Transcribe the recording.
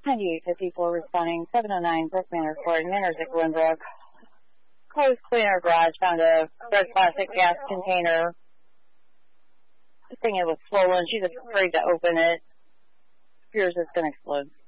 9854 responding, 709 Brook Manor Court, Manners at Glenbrook. Closed cleaner garage, found a red plastic gas container. The thing, it was swollen. She's afraid to open it. Fears it's going to explode.